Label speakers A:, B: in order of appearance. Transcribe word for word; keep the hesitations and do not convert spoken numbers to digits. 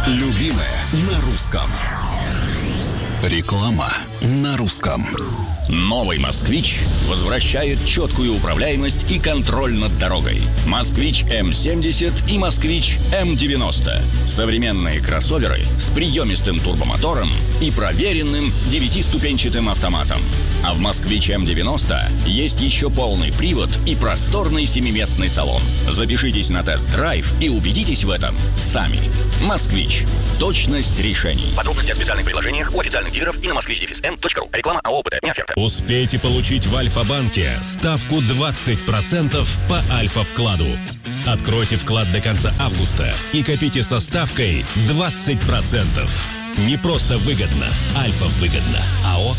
A: Любимое на русском. Реклама на русском.
B: Новый «Москвич» возвращает четкую управляемость и контроль над дорогой. «Москвич эм семьдесят» и «Москвич эм девяносто». Современные кроссоверы с приемистым турбомотором и проверенным девятиступенчатым автоматом. А в «Москвич эм девяносто» есть еще полный привод и просторный семиместный салон. Запишитесь на тест-драйв и убедитесь в этом сами. «Москвич». Точность решений.
C: Подробности о специальных предложениях у официальных дилеров и на москвич дефис эм точка ру. Реклама АО «ОПТ». Не оферта.
D: Успейте получить в Альфа-банке ставку двадцать процентов по Альфа-вкладу. Откройте вклад до конца августа и копите со ставкой двадцать процентов. Не просто выгодно, Альфа выгодно. АО